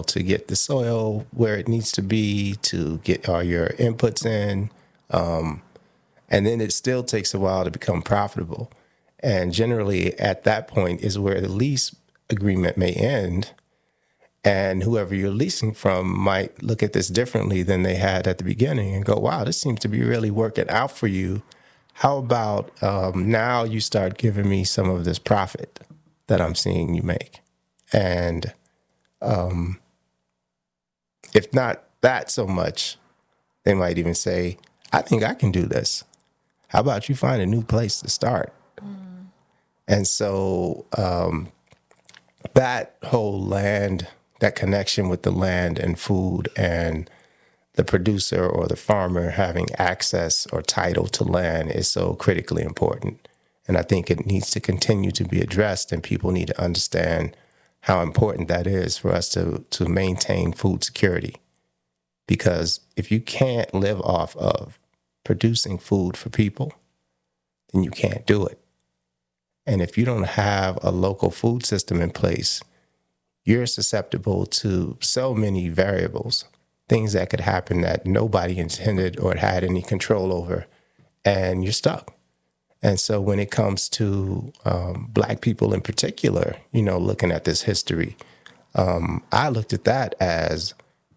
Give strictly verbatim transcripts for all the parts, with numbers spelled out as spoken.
to get the soil where it needs to be, to get all your inputs in. Um, and then it still takes a while to become profitable. And generally at that point is where the lease agreement may end. And whoever you're leasing from might look at this differently than they had at the beginning and go, wow, this seems to be really working out for you. How about um, now you start giving me some of this profit that I'm seeing you make? And um, if not that so much, they might even say, I think I can do this. How about you find a new place to start? Mm. And so um, that whole land, that connection with the land and food and the producer or the farmer having access or title to land is so critically important. And I think it needs to continue to be addressed, and people need to understand how important that is for us to, to maintain food security. Because if you can't live off of producing food for people, then you can't do it. And if you don't have a local food system in place, you're susceptible to so many variables, things that could happen that nobody intended or had any control over, and you're stuck. And so when it comes to um, Black people in particular, you know, looking at this history, um, I looked at that as,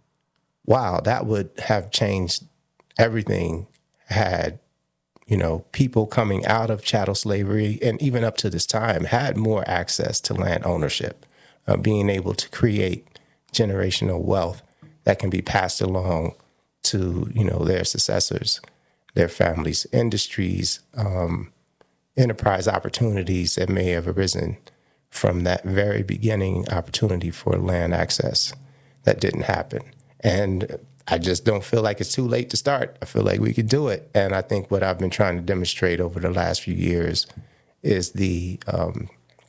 wow, that would have changed everything had, you know, people coming out of chattel slavery and even up to this time had more access to land ownership, uh, being able to create generational wealth that can be passed along to, you know, their successors, their families, industries, um, enterprise opportunities that may have arisen from that very beginning opportunity for land access that didn't happen. And I just don't feel like it's too late to start. I feel like we could do it. And I think what I've been trying to demonstrate over the last few years is the um,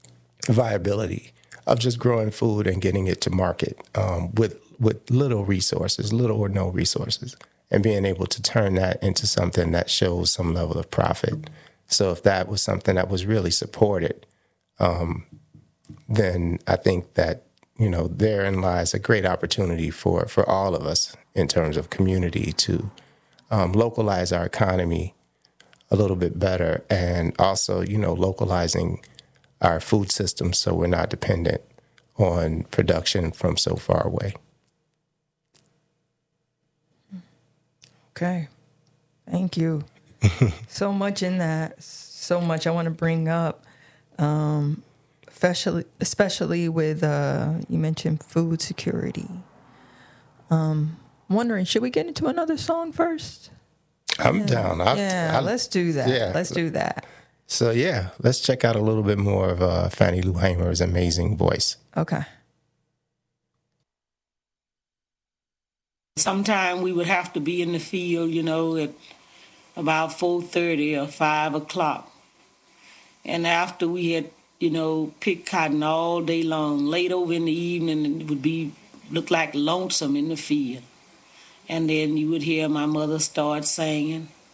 viability of just growing food and getting it to market um, with with little resources, little or no resources, and being able to turn that into something that shows some level of profit. So if that was something that was really supported, um, then I think that, you know, therein lies a great opportunity for, for all of us in terms of community to um, localize our economy a little bit better, and also, you know, localizing our food system so we're not dependent on production from so far away. Okay. Thank you. So much in that. So much I want to bring up, um, especially, especially with, uh, you mentioned food security. Um, wondering, should we get into another song first? I'm yeah. down. I, yeah, I, let's do that. Yeah. Let's do that. So, yeah, let's check out a little bit more of uh, Fannie Lou Hamer's amazing voice. Okay. Sometime we would have to be in the field, you know, at about four thirty or five o'clock. And after we had, you know, picked cotton all day long, late over in the evening, it would be look like lonesome in the field. And then you would hear my mother start singing.